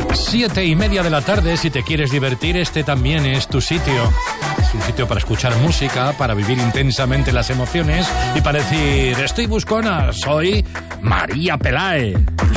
7:30 de la tarde, si te quieres divertir, este también es tu sitio. Es un sitio para escuchar música, para vivir intensamente las emociones y para decir, estoy buscona, soy María Pelae.